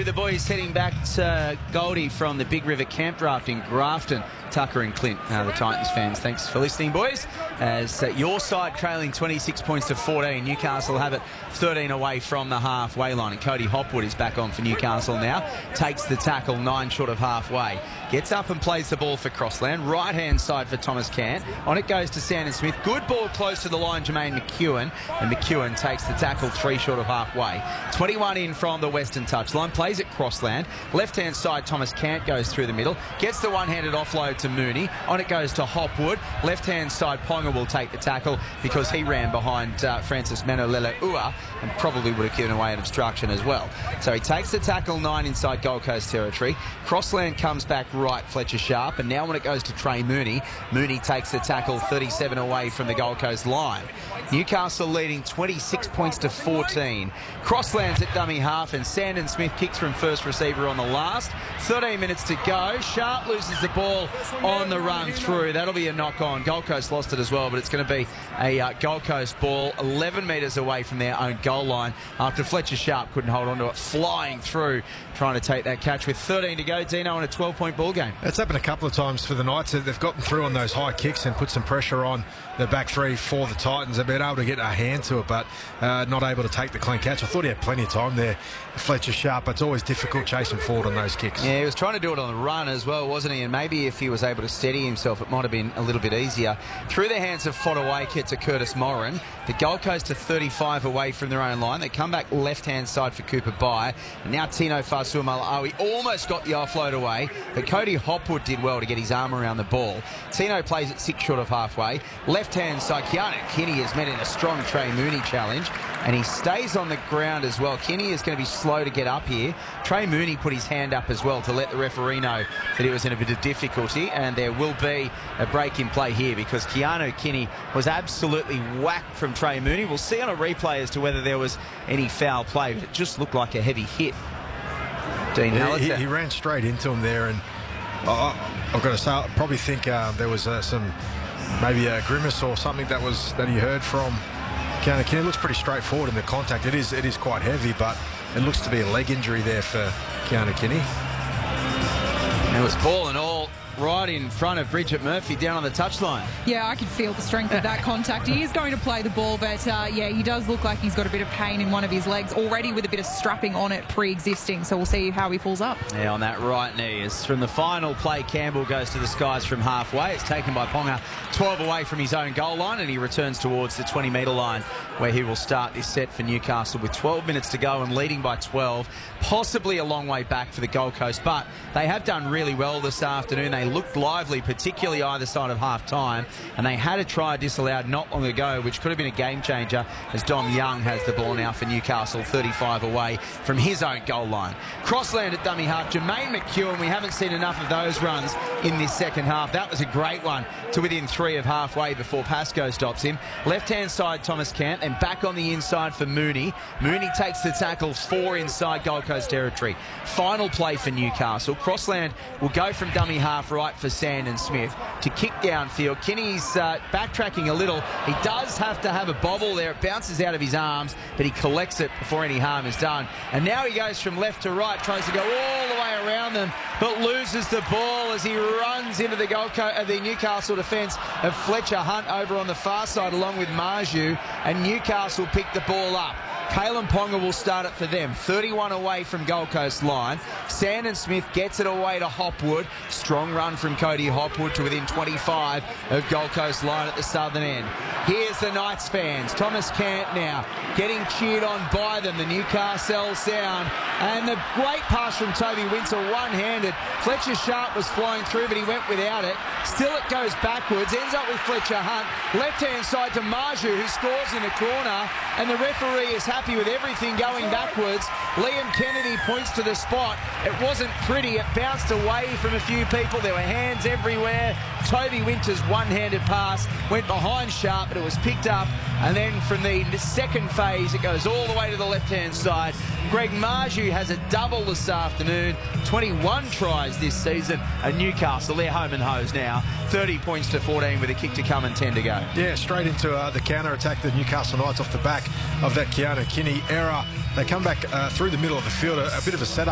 the boys heading back to Goldie from the Big River Camp Draft in Grafton. Tucker and Clint, the Titans fans, thanks for listening, boys. As your side trailing 26 points to 14, Newcastle have it 13 away from the halfway line. And Cody Hopwood is back on for Newcastle now. Takes the tackle 9 short of halfway. Gets up and plays the ball for Crossland. Right-hand side for Thomas Cant. On it goes to Sandon Smith. Good ball close to the line, Jermaine McEwen. And McEwen takes the tackle 3 short of halfway. 21 in from the western touchline. Plays at Crossland. Left-hand side, Thomas Cant goes through the middle. Gets the one-handed offload to Mooney. On it goes to Hopwood. Left-hand side, Ponga will take the tackle because he ran behind Francis Manolela-Ua and probably would have given away an obstruction as well. So he takes the tackle 9 inside Gold Coast territory. Crossland comes back right, Fletcher Sharp, and now when it goes to Trey Mooney, Mooney takes the tackle 37 away from the Gold Coast line. Newcastle leading 26 points to 14. Crossland's at dummy half and Sandon Smith kicks from first receiver on the last. 13 minutes to go. Sharp loses the ball on the run through. That'll be a knock-on. Gold Coast lost it as well, but it's going to be a Gold Coast ball 11 metres away from their own goal line after Fletcher Sharp couldn't hold on to it, flying through, trying to take that catch with 13 to go. Dino in a 12-point ball game. It's happened a couple of times for the Knights. They've gotten through on those high kicks and put some pressure on the back three for the Titans. They've been able to get a hand to it, but not able to take the clean catch. I thought he had plenty of time there, Fletcher Sharp, but it's always difficult chasing forward on those kicks. Yeah, he was trying to do it on the run as well, wasn't he? And maybe if he was able to steady himself, it might have been a little bit easier. Through the hands of Fodawaker to Curtis Moran. The Gold Coast are 35 away from their own line. They come back left-hand side for Cooper Bye. And now Tino Fa'asuamaleaui almost got the offload away, but Cody Hopwood did well to get his arm around the ball. Tino plays at 6 short of halfway. Left-hand side, Keanu Kinney has met in a strong Trey Mooney challenge, and he stays on the ground as well. Kinney is going to be slow to get up here. Trey Mooney put his hand up as well to let the referee know that he was in a bit of difficulty, and there will be a break in play here because Keanu Kinney was absolutely whacked from Trey Mooney. We'll see on a replay as to whether there was any foul play, but it just looked like a heavy hit. Dean Hallett. He ran straight into him there, and I've got to say, I probably think there was some maybe a grimace or something that he heard from Keanu Kinney. It looks pretty straightforward in the contact. It is quite heavy, but it looks to be a leg injury there for Keanu Kinney. And it was ball and all right in front of Bridget Murphy down on the touchline. Yeah, I could feel the strength of that contact. He is going to play the ball, but yeah, he does look like he's got a bit of pain in one of his legs already with a bit of strapping on it pre-existing, so we'll see how he pulls up. Yeah, on that right knee. As from the final play, Campbell goes to the skies from halfway. It's taken by Ponga 12 away from his own goal line, and he returns towards the 20-metre line where he will start this set for Newcastle with 12 minutes to go and leading by 12. Possibly a long way back for the Gold Coast, but they have done really well this afternoon. They looked lively, particularly either side of half-time, and they had a try disallowed not long ago, which could have been a game-changer, as Dom Young has the ball now for Newcastle, 35 away from his own goal line. Crossland at dummy half, Jermaine McEwen. We haven't seen enough of those runs in this second half. That was a great one to within 3 of halfway before Pascoe stops him. Left-hand side, Thomas Cant, and back on the inside for Mooney. Mooney takes the tackle 4 inside Gold Coast territory. Final play for Newcastle. Crossland will go from dummy half right for Sandon Smith to kick downfield. Kinney's backtracking a little. He does have to have a bobble there. It bounces out of his arms, but he collects it before any harm is done. And now he goes from left to right, tries to go all the way around them, but loses the ball as he runs into the Newcastle defence of Fletcher Hunt over on the far side along with Marju, and Newcastle pick the ball up. Kalen Ponga will start it for them. 31 away from Gold Coast line. Sandon Smith gets it away to Hopwood. Strong run from Cody Hopwood to within 25 of Gold Coast line at the southern end. Here's the Knights fans. Thomas Cant now getting cheered on by them. The Newcastle sound. And the great pass from Toby Winter, one-handed. Fletcher Sharp was flying through, but he went without it. Still it goes backwards. Ends up with Fletcher Hunt. Left-hand side to Marju, who scores in the corner. And the referee is happy with everything going backwards. Liam Kennedy points to the spot. It wasn't pretty. It bounced away from a few people. There were hands everywhere. Toby Winter's one-handed pass went behind Sharp, but it was picked up. And then from the second phase, it goes all the way to the left-hand side. Greg Marju has a double this afternoon. 21 tries this season. And Newcastle, they're home and hose now. 30 points to 14 with a kick to come and 10 to go. Yeah, straight into the counter-attack. The Newcastle Knights off the back of that Keanu Kinney error. They come back through the middle of the field, a bit of a setup.